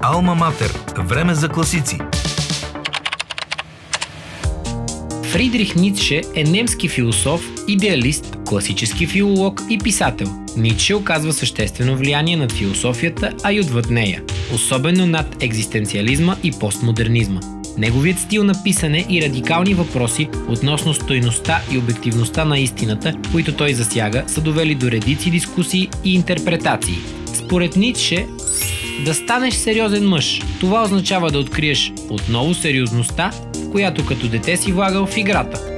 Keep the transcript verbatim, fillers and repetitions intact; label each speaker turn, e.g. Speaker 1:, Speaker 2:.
Speaker 1: Алма Матер. Време за класици.
Speaker 2: Фридрих Ницше е немски философ, идеалист, класически филолог и писател. Ницше оказва съществено влияние над философията, а и отвъд нея, особено над екзистенциализма и постмодернизма. Неговият стил на писане и радикални въпроси относно стойността и обективността на истината, които той засяга, са довели до редици дискусии и интерпретации. Според Ницше, да станеш сериозен мъж, това означава да откриеш отново сериозността, която като дете си влагал в играта.